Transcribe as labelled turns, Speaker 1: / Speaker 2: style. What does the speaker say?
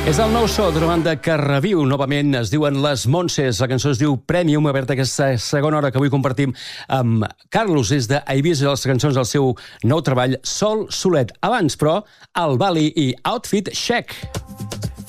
Speaker 1: És el nou so d'una banda que reviu novament, es diuen Les Montses, la cançó es diu Premium, a veure aquesta segona hora que avui compartim amb Carlos, és d'Eivissa, les cançons del seu nou treball, Sol Solet. Abans, però, el Bali i Outfit Check.